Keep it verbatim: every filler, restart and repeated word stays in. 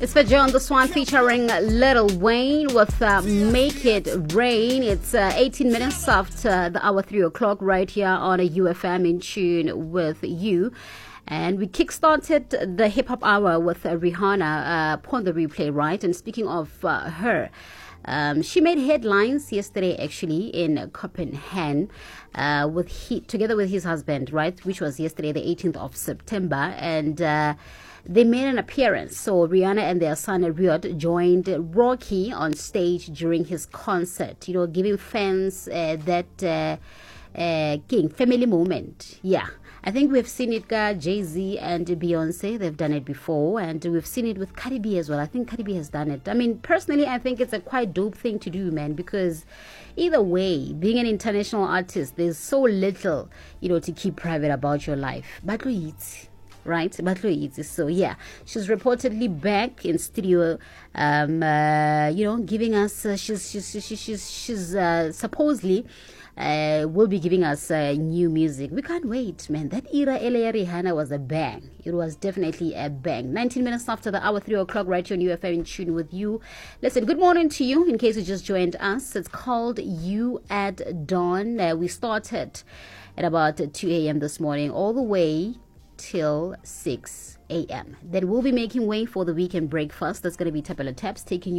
It's for Joe on this one featuring Lil Wayne with uh, Make It Rain. It's uh, eighteen minutes after the hour three o'clock right here on a U F M in tune with you. And we kickstarted the hip hop hour with uh, Rihanna uh, upon the replay, right? And speaking of uh, her, Um, she made headlines yesterday, actually, in Copenhagen, uh, with he, together with his husband, right, which was yesterday, the eighteenth of September, and uh, they made an appearance. So Rihanna and their son Riot joined Rocky on stage during his concert, you know, giving fans uh, that uh, uh, king family moment. Yeah. I think we've seen it, uh, Jay-Z and Beyonce, they've done it before, and we've seen it with Cardi B as well. I think Cardi B has done it. I mean, personally, I think it's a quite dope thing to do, man, because either way, being an international artist, there's so little, you know, to keep private about your life. But it, right? But it. So, yeah, she's reportedly back in studio, um, uh, you know, giving us, uh, she's, she's, she's, she's, she's uh, supposedly, Uh, will be giving us uh, new music. We can't wait, man. That era, L A Rihanna, was a bang. It was definitely a bang. nineteen minutes after the hour, three o'clock, right here on U F M in tune with you. Listen, good morning to you. In case you just joined us, it's called You at Dawn. Uh, we started at about two a.m. this morning, all the way till six a.m. Then we'll be making way for the weekend breakfast. That's going to be Tapela Taps taking you